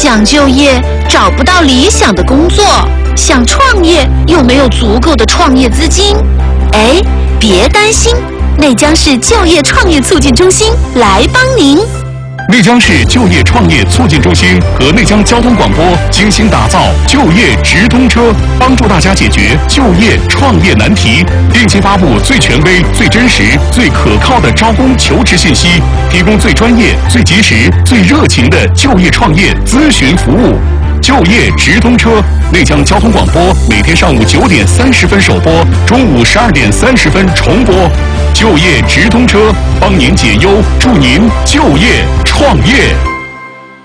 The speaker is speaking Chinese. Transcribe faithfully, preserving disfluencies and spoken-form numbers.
想就业找不到理想的工作，想创业又没有足够的创业资金。哎，别担心，内江市就业创业促进中心来帮您。 内江市就业创业促进中心和内江交通广播精心打造就业直通车，帮助大家解决就业创业难题，定期发布最权威、最真实、最可靠的招工求职信息，提供最专业、最及时、最热情的就业创业咨询服务。就业直通车，内江交通广播每天上午九点三十分首播，中午十二点三十分重播。就业直通车，帮您解忧，助您就业创业。